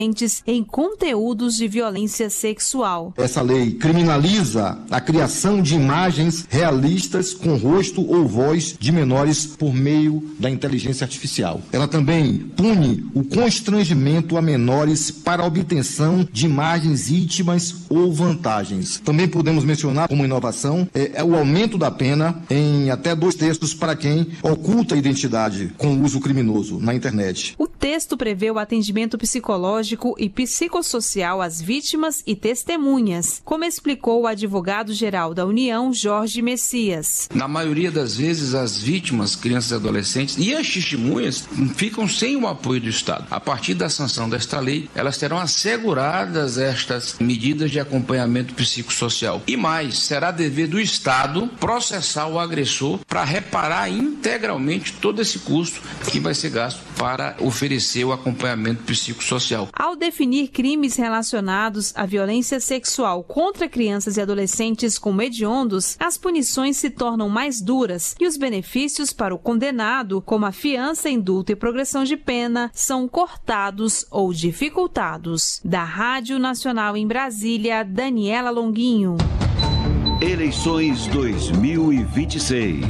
em conteúdos de violência sexual. Essa lei criminaliza a criação de imagens realistas com rosto ou voz de menores por meio da inteligência artificial. Ela também pune o constrangimento a menores para a obtenção de imagens íntimas ou vantagens. Também podemos mencionar como inovação o aumento da pena em até 2/3 para quem oculta a identidade com uso criminoso na internet. O texto prevê o atendimento psicológico e psicossocial às vítimas e testemunhas, como explicou o advogado-geral da União, Jorge Messias. Na maioria das vezes, as vítimas, crianças e adolescentes, e as testemunhas ficam sem o apoio do Estado. A partir da sanção desta lei, elas terão asseguradas estas medidas de acompanhamento psicossocial. E mais, será dever do Estado processar o agressor para reparar integralmente todo esse custo que vai ser gasto para oferecer o acompanhamento psicossocial. Ao definir crimes relacionados à violência sexual contra crianças e adolescentes como hediondos, as punições se tornam mais duras e os benefícios para o condenado, como a fiança, indulto e progressão de pena, são cortados ou dificultados. Da Rádio Nacional em Brasília, Daniela Longuinho. Eleições 2026.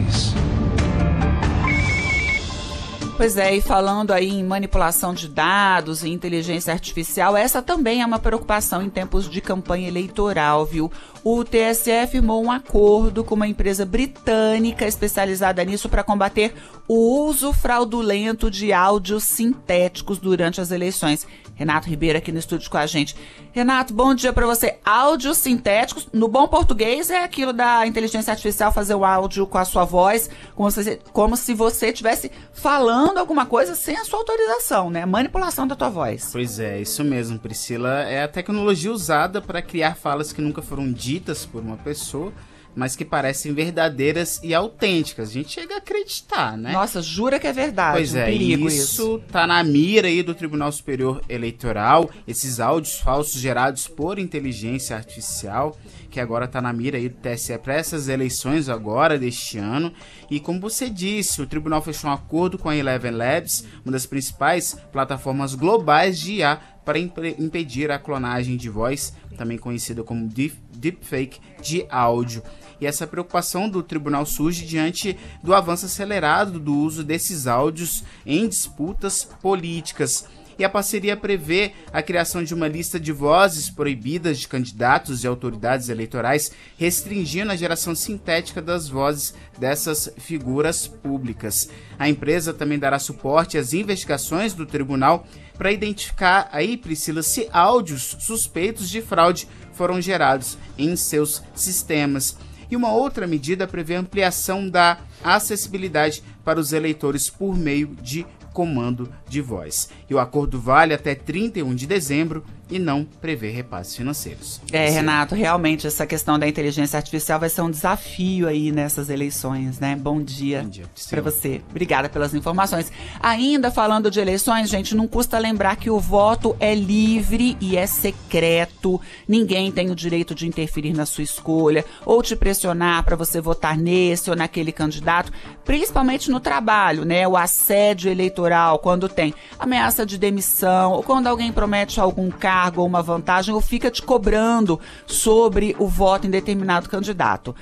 Pois é, e falando aí em manipulação de dados e inteligência artificial, essa também é uma preocupação em tempos de campanha eleitoral, viu? O TSE firmou um acordo com uma empresa britânica especializada nisso para combater o uso fraudulento de áudios sintéticos durante as eleições. Renato Ribeiro aqui no estúdio com a gente. Renato, bom dia para você. Áudios sintéticos, no bom português, é aquilo da inteligência artificial fazer o áudio com a sua voz, como se você estivesse falando alguma coisa sem a sua autorização, né? Manipulação da tua voz. Pois é, isso mesmo, Priscila. É a tecnologia usada para criar falas que nunca foram ditas por uma pessoa, mas que parecem verdadeiras e autênticas. A gente chega a acreditar, né? Nossa, jura que é verdade. Pois é, perigo isso tá na mira aí do Tribunal Superior Eleitoral, esses áudios falsos gerados por inteligência artificial, que agora tá na mira aí do TSE para essas eleições agora deste ano. E como você disse, o tribunal fechou um acordo com a Eleven Labs, uma das principais plataformas globais de IA, para impedir a clonagem de voz, também conhecida como deepfake de áudio. E essa preocupação do tribunal surge diante do avanço acelerado do uso desses áudios em disputas políticas. E a parceria prevê a criação de uma lista de vozes proibidas de candidatos e autoridades eleitorais, restringindo a geração sintética das vozes dessas figuras públicas. A empresa também dará suporte às investigações do tribunal para identificar aí, Priscila, se áudios suspeitos de fraude foram gerados em seus sistemas. E uma outra medida prevê a ampliação da acessibilidade para os eleitores por meio de comando de voz. E o acordo vale até 31 de dezembro e não prevê repasses financeiros. Renato, realmente essa questão da inteligência artificial vai ser um desafio aí nessas eleições, né? Bom dia para você. Obrigada pelas informações. Ainda falando de eleições, gente, não custa lembrar que o voto é livre e é secreto. Ninguém tem o direito de interferir na sua escolha ou te pressionar para você votar nesse ou naquele candidato, principalmente no trabalho, né? O assédio eleitoral, quando tem ameaça de demissão ou quando alguém promete algum cargo ou uma vantagem ou fica te cobrando sobre o voto em determinado candidato.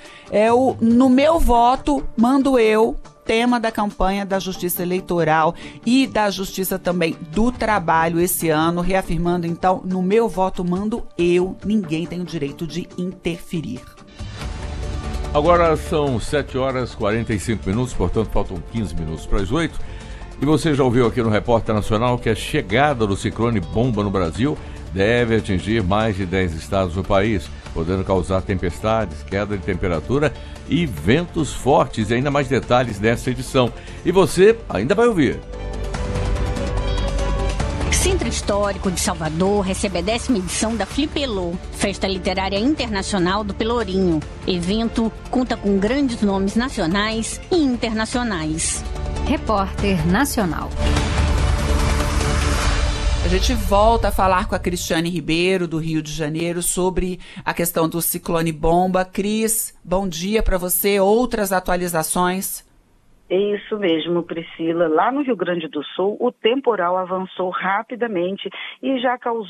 No meu voto, mando eu, tema da campanha da Justiça Eleitoral e da Justiça também do Trabalho esse ano, reafirmando então, no meu voto mando eu, ninguém tem o direito de interferir. Agora são 7h45, portanto faltam 15 minutos para as 8. E você já ouviu aqui no Repórter Nacional que a chegada do ciclone bomba no Brasil deve atingir mais de 10 estados do país, podendo causar tempestades, queda de temperatura e ventos fortes. E ainda mais detalhes dessa edição. E você ainda vai ouvir. Centro Histórico de Salvador recebe a 10ª edição da Flipelô, Festa Literária Internacional do Pelourinho. Evento conta com grandes nomes nacionais e internacionais. Repórter Nacional. A gente volta a falar com a Cristiane Ribeiro, do Rio de Janeiro, sobre a questão do ciclone bomba. Cris, bom dia para você. Outras atualizações? É isso mesmo, Priscila. Lá no Rio Grande do Sul, o temporal avançou rapidamente e já causou